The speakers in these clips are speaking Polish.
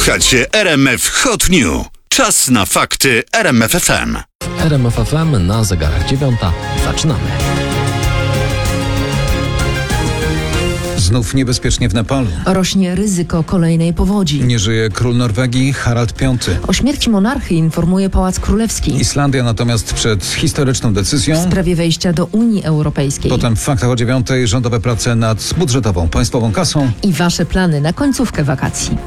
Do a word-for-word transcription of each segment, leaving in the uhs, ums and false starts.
Słuchacie R M F Hot News. Czas na fakty R M F F M. R M F F M na zegarach dziewiąta. Zaczynamy. Znów niebezpiecznie w Nepalu. Rośnie ryzyko kolejnej powodzi. Nie żyje król Norwegii Harald Piąty. O śmierci monarchy informuje Pałac Królewski. Islandia natomiast przed historyczną decyzją W sprawie wejścia do Unii Europejskiej. Potem w faktach o dziewiątej rządowe prace nad budżetową państwową kasą. I wasze plany na końcówkę wakacji.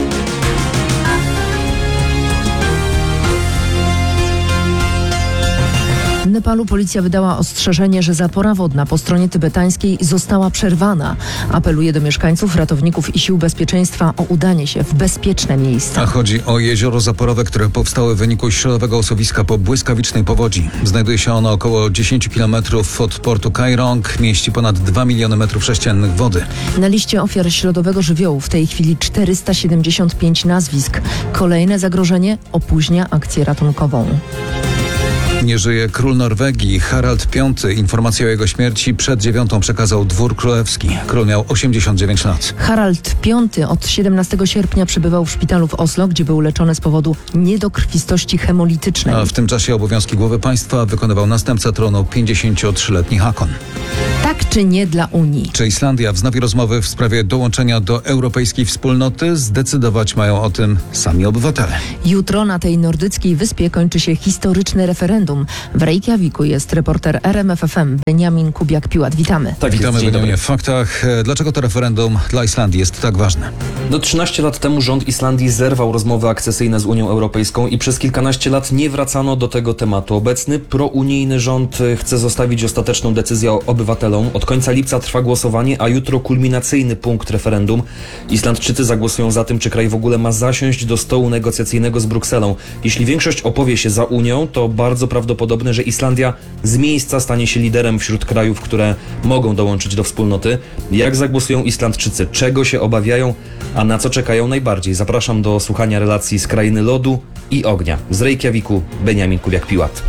W Nepalu policja wydała ostrzeżenie, że zapora wodna po stronie tybetańskiej została przerwana. Apeluje do mieszkańców, ratowników i sił bezpieczeństwa o udanie się w bezpieczne miejsca. A chodzi o jezioro zaporowe, które powstało w wyniku środowego osuwiska po błyskawicznej powodzi. Znajduje się ono około dziesięć kilometrów od portu Kairong. Mieści ponad dwa miliony metrów sześciennych wody. Na liście ofiar środowego żywiołu w tej chwili czterysta siedemdziesiąt pięć nazwisk. Kolejne zagrożenie opóźnia akcję ratunkową. Nie żyje król Norwegii Harald Piąty. Informację o jego śmierci przed dziewiątą przekazał dwór królewski. Król miał osiemdziesiąt dziewięć lat. Harald Piąty od siedemnastego sierpnia przebywał w szpitalu w Oslo, gdzie był leczony z powodu niedokrwistości hemolitycznej. A w tym czasie obowiązki głowy państwa wykonywał następca tronu, pięćdziesięciotrzyletni Hakon. Tak czy nie dla Unii? Czy Islandia wznowi rozmowy w sprawie dołączenia do europejskiej wspólnoty? Zdecydować mają o tym sami obywatele. Jutro na tej nordyckiej wyspie kończy się historyczne referendum. W Reykjaviku jest reporter R M F F M Beniamin Kubiak-Piłat. Witamy. Tak, witamy wiadomie w faktach. Dlaczego to referendum dla Islandii jest tak ważne? No trzynaście lat temu rząd Islandii zerwał rozmowy akcesyjne z Unią Europejską i przez kilkanaście lat nie wracano do tego tematu. Obecny prounijny rząd chce zostawić ostateczną decyzję obywatelom. Od końca lipca trwa głosowanie, a jutro kulminacyjny punkt referendum. Islandczycy zagłosują za tym, czy kraj w ogóle ma zasiąść do stołu negocjacyjnego z Brukselą. Jeśli większość opowie się za Unią, to bardzo prawdopodobne, że Islandia z miejsca stanie się liderem wśród krajów, które mogą dołączyć do wspólnoty. Jak zagłosują Islandczycy? Czego się obawiają? A na co czekają najbardziej? Zapraszam do słuchania relacji z krainy lodu i ognia. Z Reykjaviku Beniamin Kubiak-Piłat.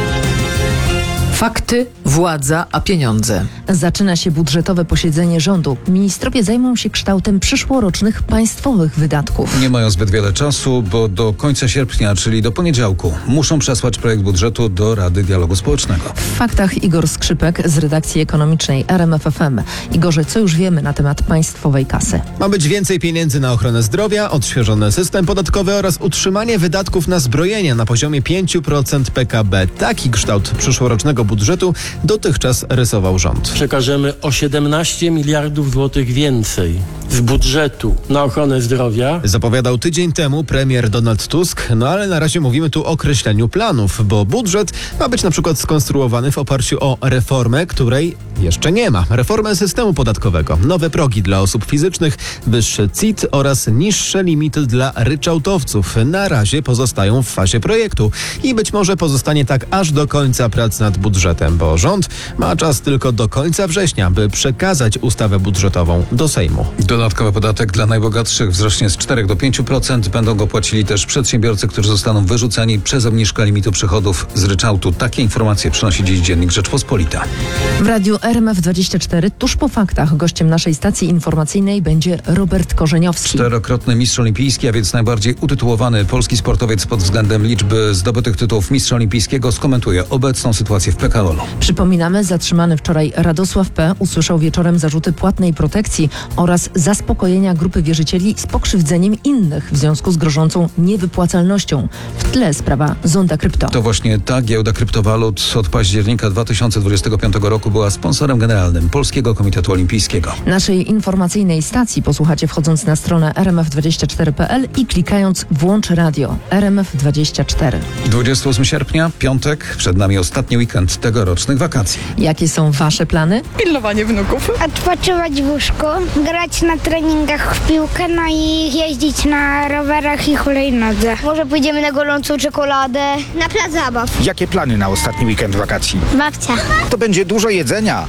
Fakty, władza, a pieniądze. Zaczyna się budżetowe posiedzenie rządu. Ministrowie zajmą się kształtem przyszłorocznych państwowych wydatków. Nie mają zbyt wiele czasu, bo do końca sierpnia, czyli do poniedziałku, muszą przesłać projekt budżetu do Rady Dialogu Społecznego. W faktach Igor Skrzypek z redakcji ekonomicznej R M F F M. Igorze, co już wiemy na temat państwowej kasy? Ma być więcej pieniędzy na ochronę zdrowia, odświeżony system podatkowy oraz utrzymanie wydatków na zbrojenia na poziomie pięć procent P K B. Taki kształt przyszłorocznego budżetu dotychczas rysował rząd. Przekażemy o siedemnaście miliardów złotych więcej z budżetu na ochronę zdrowia. Zapowiadał tydzień temu premier Donald Tusk, no ale na razie mówimy tu o określeniu planów, bo budżet ma być na przykład skonstruowany w oparciu o reformę, której jeszcze nie ma. Reformę systemu podatkowego, nowe progi dla osób fizycznych, wyższy C I T oraz niższe limity dla ryczałtowców. Na razie pozostają w fazie projektu i być może pozostanie tak aż do końca prac nad budżetem, bo rząd ma czas tylko do końca września, by przekazać ustawę budżetową do Sejmu. Dodatkowy podatek dla najbogatszych wzrośnie z czterech do pięciu procent. Będą go płacili też przedsiębiorcy, którzy zostaną wyrzuceni przez obniżkę limitu przychodów z ryczałtu. Takie informacje przynosi dziś dziennik Rzeczpospolita. W radiu R M F dwadzieścia cztery tuż po faktach gościem naszej stacji informacyjnej będzie Robert Korzeniowski. Czterokrotny mistrz olimpijski, a więc najbardziej utytułowany polski sportowiec pod względem liczby zdobytych tytułów mistrza olimpijskiego, skomentuje obecną sytuację w P K O L u. Przypominamy, zatrzymany wczoraj Radosław P. usłyszał wieczorem zarzuty płatnej protekcji oraz zaspokojenia grupy wierzycieli z pokrzywdzeniem innych w związku z grożącą niewypłacalnością. W tle sprawa Zonda Krypto. To właśnie ta giełda kryptowalut od października dwa tysiące dwudziestego piątego roku była sponsorem generalnym Polskiego Komitetu Olimpijskiego. Naszej informacyjnej stacji posłuchacie wchodząc na stronę r m f dwadzieścia cztery kropka p l i klikając Włącz radio R M F dwadzieścia cztery. dwudziestego ósmego sierpnia, piątek, przed nami ostatni weekend tegorocznych wakacji. Jakie są wasze plany? Pilnowanie wnuków. Odpoczywać w łóżku, grać na treningach w piłkę, no i jeździć na rowerach i hulajnodze. Może pójdziemy na gorącą czekoladę. Na plac zabaw. Jakie plany na ostatni weekend wakacji? Babcia. To będzie dużo jedzenia.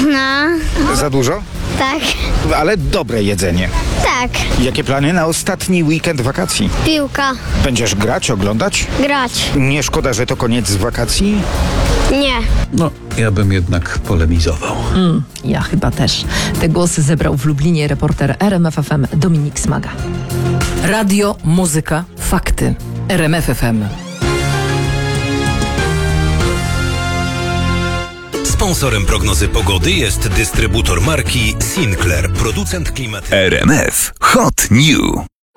No. Za dużo? Tak. Ale dobre jedzenie. Tak. Jakie plany na ostatni weekend wakacji? Piłka. Będziesz grać, oglądać? Grać. Nie szkoda, że to koniec wakacji? Nie. No, ja bym jednak polemizował. Mm, ja chyba też. Te głosy zebrał w Lublinie reporter R M F F M Dominik Smaga. Radio, muzyka, fakty. R M F F M. Sponsorem prognozy pogody jest dystrybutor marki Sinclair, producent klimatyczny. R M F Hot New.